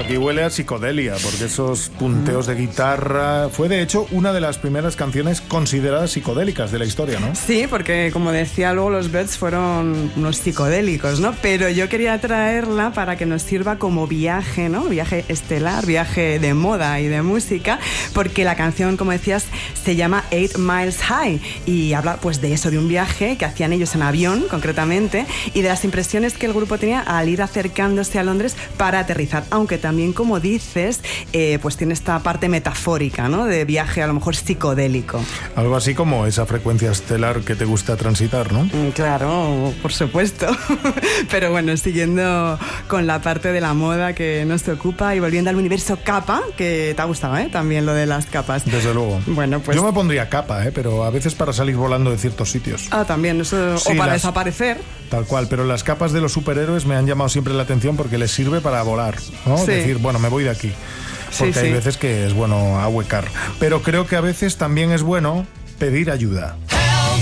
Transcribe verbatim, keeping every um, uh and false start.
aquí huele a psicodelia, porque esos punteos de guitarra... Fue, de hecho, una de las primeras canciones consideradas psicodélicas de la historia, ¿no? Sí, porque, como decía, luego los Byrds fueron unos psicodélicos, ¿no? Pero yo quería traerla para que nos sirva como viaje, ¿no? Viaje estelar, viaje de moda y de música, porque la canción, como decías, se llama Eight Miles High y habla, pues, de eso, de un viaje que hacían ellos en avión, concretamente, y de las impresiones que el grupo tenía al ir acercándose a Londres para aterrizar, aunque también, como dices, eh, pues tiene esta parte metafórica, ¿no? De viaje a lo mejor psicodélico. Algo así como esa frecuencia estelar que te gusta transitar, ¿no? Mm, claro, por supuesto. Pero bueno, siguiendo con la parte de la moda que nos ocupa y volviendo al universo capa, que te ha gustado, ¿eh? También lo de las capas. Desde luego. Bueno, pues... Yo me pondría capa, ¿eh? Pero a veces para salir volando de ciertos sitios. Ah, también, eso, sí, o para las... desaparecer. Tal cual, pero las capas de los superhéroes me han llamado siempre la atención porque les sirve para volar, ¿no? Sí. Decir, bueno, me voy de aquí. Porque sí, hay sí. veces que es bueno ahuecar. Pero creo que a veces también es bueno pedir ayuda.